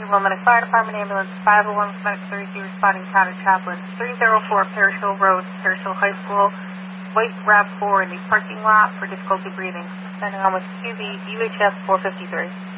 Wilmette Fire Department Ambulance 501 Medic 32 responding County Chaplain 304 Parish Hill Road, Parish Hill High School, White RAV4 in the parking lot for difficulty breathing. Sending on with QV UHF 453.